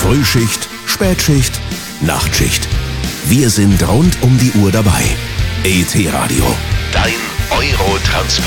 Frühschicht, Spätschicht, Nachtschicht. Wir sind rund um die Uhr dabei. ET Radio, dein Eurotransport.